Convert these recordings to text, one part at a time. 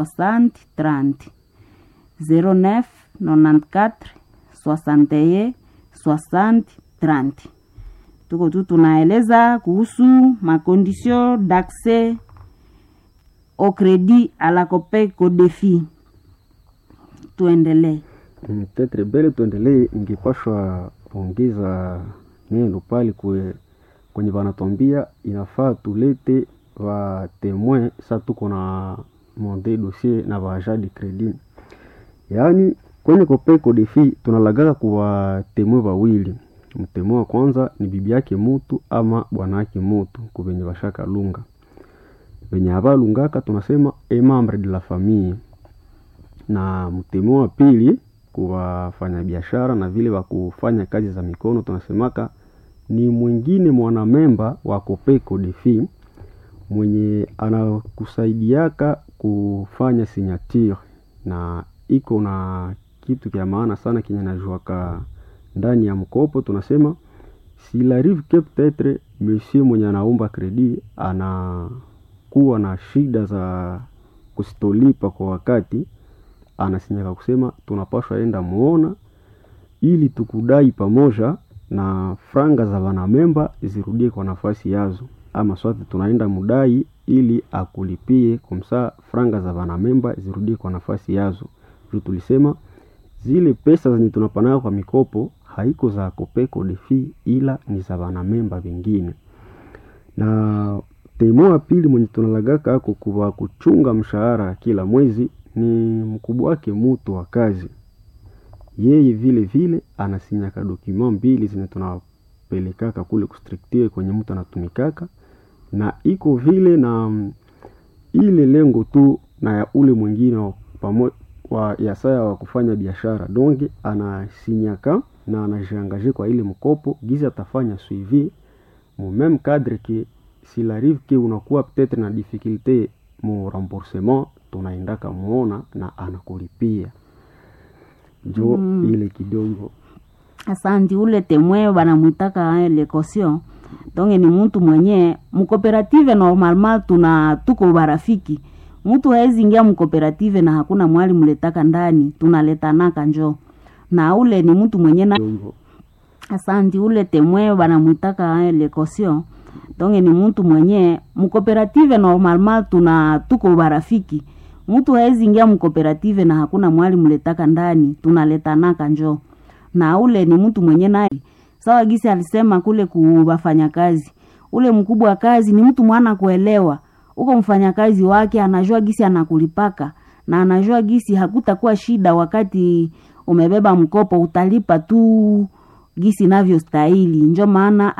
60 09 94 61 60 30. Tuko tu tunaeleza kuhusu makondisio d'accès au crédit à la COPEC CODEFI. Tuendelee. Tetre bele tuendelee, ingepashwa ongeza neno pale kwenye wanatuambia inafaa tulete wa témoin sa tuko na monde dossier na baja de crédit. Yaani kwenye COPEC CODEFI tunalagaga kuwa témoin wawili. Mtemo wa kwanza ni bibi yake mutu ama bwana yake mutu kubenye bashaka lunga. Benye haba lungaka tunasema membre de la famille. Na mtemo wa pili kuwafanya biashara na vile wa kufanya kazi za mikono tunasemaka ni mwingine mwanamemba wa COPEC CODEFI mwenye anakusaidiaka kufanya signature, na iko na kitu kia maana sana kinye najuaka ndani ya mkopo. Tunasema s'il arrive que peut-être monsieur mwenye anaomba credit anakuwa na shida za kustolipa kwa wakati, anasinyaka kusema tunapaswa enda muona ili tukudai pamoja na franga za wanamemba zirudie kwa nafasi yazo, ama swati tunaenda mudai ili akulipie kumsa franga za wanamemba zirudie kwa nafasi yazo. Tulisema zile pesa zenye tunapanaka kwa mikopo haiko za COPEC CODEFI ila ni za wanamemba wengine. Na temo wa pili mwenye tunalagaka ako kuwa kuchunga mshahara kila mwezi ni mkubwa wake mutu wa kazi. Yeye vile vile anasinyaka document mbili zenye tunapelekaka kule kustrictie kwenye mtu anatumikaka, na iko vile na ile lengo tu na ya ule mwingine pamoja wa yasaya wa kufanya biashara. Donc anasinyaka na anajiangaje kwa ile mkopo gizi atafanya suivi mu même cadre que s'il arrive que unakuwa peut-être na difficulté mu remboursement, tunaendaka muona na anakulipia. Jo ile kidogo. Asante. Ule temwe banamuitaka le caution. Donc ni mtu mwenye mkooperative normalement tuko barafiki. Mtu haezi ingia mkooperative na hakuna mwali muletaka ndani, tunaletanaka njo. Na ule ni mtu mwenye na asante. Ule temwe banamuitaka le caution. Donc ni mtu mwenye mkooperative normalement tuko barafiki. Mtu haezi ingia mkooperative na hakuna mwali muletaka ndani, tunaletanaka njo. Na ule ni mtu mwenye na sawa gisi alisema kule kuwafanya kazi. Ule mkubwa wa kazi ni mtu mwana kuelewa. Uko mfanya kazi wake anajua gisi anakulipaka, na anajua gisi hakutakuwa shida wakati umebeba mkopo, utalipa tu gisi navyo stahili. Njo maana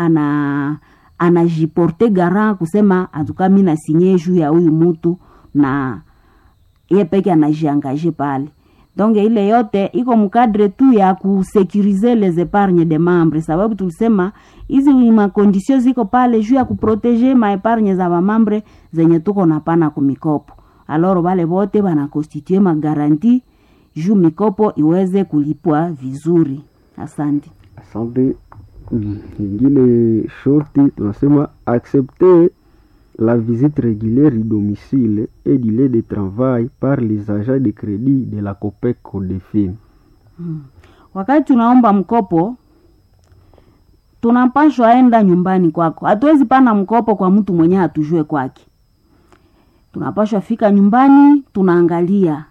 anajiporte garant kusema atuka mimi na sinyeju ya huyu mtu, na yeye peke anajiangaje pale. Donc ile yote iko mkadre tu ya kusekurize les épargnes des membres, sababu tulisema hizi ma conditions ziko pale juu ya kuproteger ma épargne za ba membre zenye tuko napana ku mikopo. Alors wale wote bana constituer ma garantie juu mikopo iweze kulipwa vizuri. Asante. Asante. Nyingine shorti tunasema accepter la visite régulière du domicile et du lieu de travail par les agents de crédit de la COPEC CODEFI. Wakati tunaomba mkopo tunapashwa enda nyumbani kwako. Hatuwezi pana mkopo kwa mtu mwenye hatujue kwake. Tunapashwa fika nyumbani, tunaangalia.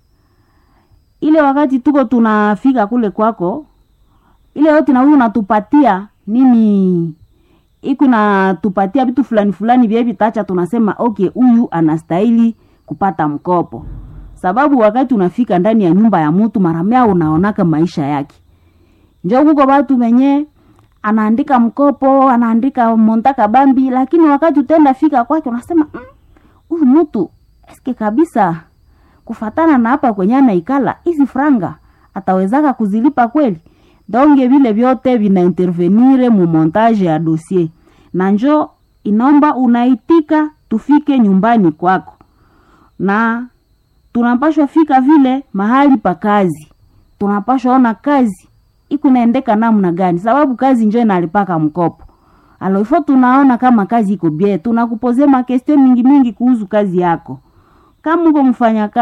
Ile wakati tuko tunafika kule kwako, ile yote na huyu unatupatia nini? Iku na tupatia vitu fulani fulani vya tacha, tunasema okay, huyu anastahili kupata mkopo. Sababu wakati unafika ndani ya nyumba ya mtu maramea unaonaka maisha yake. Njoo kuko watu wenye anaandika mkopo, anaandika montaka bambi, lakini wakati utenda fika kwake unasema huyu mtu eske kabisa kufatana na hapa kwenye anaikala hizi franga atawezaka kuzilipa kweli? Donge vile vyote vina intervenire mu montage ya dossier. Na njo inaomba unaitika tufike nyumbani kwako. Na tunapashwa fika vile mahali pa kazi. Tunapashwa ona kazi iko naendeka namna gani, sababu kazi njo inalipaka mkopo. Alors ifo tunaona kama kazi iko bien, tunakupozea ma question mingi kuhusu kazi yako. Kama uko mfanya kazi